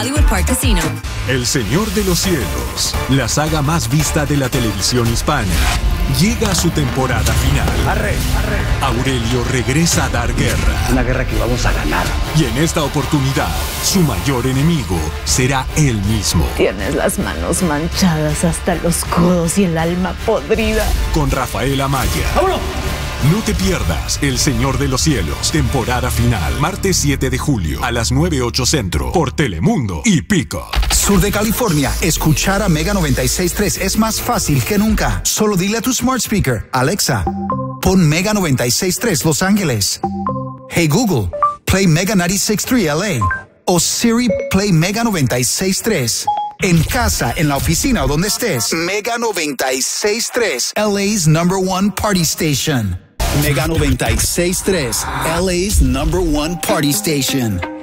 Hollywood Park Casino. El Señor de los Cielos, la saga más vista de la televisión hispana, llega a su temporada final. Aurelio regresa a dar guerra. Una guerra que vamos a ganar. Y en esta oportunidad, su mayor enemigo será él mismo. Tienes las manos manchadas hasta los codos y el alma podrida. Con Rafael Amaya. ¡Vámonos! No te pierdas El Señor de los Cielos, temporada final, martes 7 de julio a las 9:08 Centro, por Telemundo y Pico. Sur de California, escuchar a Mega 96.3 es más fácil que nunca. Solo dile a tu smart speaker, Alexa, pon Mega 96.3 Los Ángeles. Hey Google, play Mega 96.3 LA. O Siri, play Mega 96.3. En casa, en la oficina o donde estés, Mega 96.3, LA's #1 party station. Mega 96.3, LA's #1 party station.